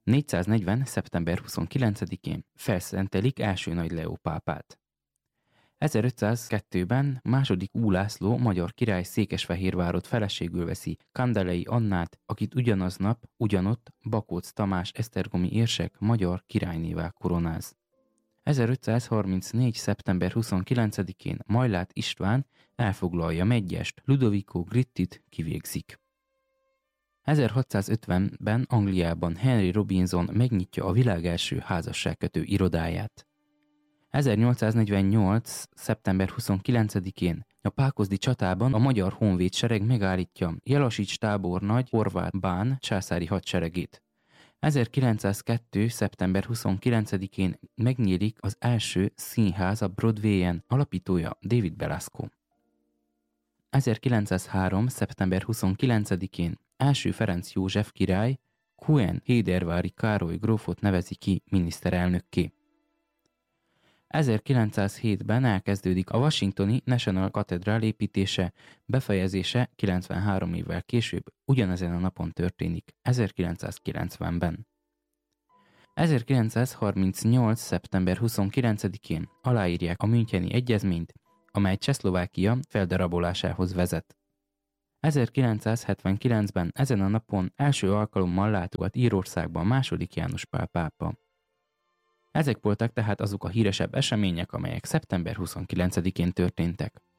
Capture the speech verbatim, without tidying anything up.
négyszáznegyven. szeptember huszonkilencedikén felszentelik első Nagy Leó pápát. ezerötszázkettőben második Ulászló magyar király Székesfehérvárot feleségül veszi Kandelei Annát, akit ugyanaznap, ugyanott Bakóc Tamás esztergomi érsek magyar királynévá koronáz. ezerötszázharmincnégy. szeptember huszonkilencedikén Majlát István elfoglalja Medgyest, Ludovico Grittit kivégzik. ezerhatszázötvenben Angliában Henry Robinson megnyitja a világ első házasságkötő irodáját. ezernyolcszáznegyvennyolc. szeptember huszonkilencedikén a Pákozdi csatában a magyar honvéd sereg megállítja Jelasics tábornagy Horváth bán császári hadseregét. ezerkilencszázkettő. szeptember huszonkilencedikén megnyílik az első színház a Broadwayen, alapítója David Belasco. ezerkilencszázhárom. szeptember huszonkilencedikén első Ferenc József király Cuen-Hédervári Károly grófot nevezi ki miniszterelnökké. ezerkilencszázhétben elkezdődik a washingtoni National Cathedral építése, befejezése kilencvenhárom évvel később ugyanezen a napon történik, ezerkilencszázkilencvenben. ezerkilencszázharmincnyolc. szeptember huszonkilencedikén aláírják a Müncheni Egyezményt, amely Csehszlovákia feldarabolásához vezet. ezerkilencszázhetvenkilencben ezen a napon első alkalommal látogat Írországba második János Pál pápa. Ezek voltak tehát azok a híresebb események, amelyek szeptember huszonkilencedikén történtek.